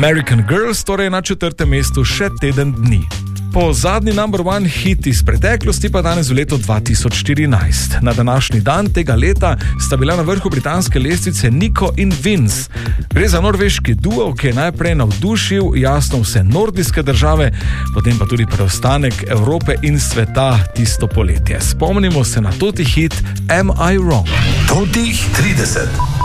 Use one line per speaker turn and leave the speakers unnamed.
American Girls torej na 4. mestu še teden dni. Po zadnji number one hit iz preteklosti pa danes v letu 2014. Na današnji dan tega leta sta bila na vrhu britanske lestvice Nico in Vince. Gre za norveški duo, ki je najprej navdušil jasno vse nordijske države, potem pa tudi preostanek Evrope in sveta tisto poletje. Spomnimo se na toti hit Am I Wrong?
Totih 30.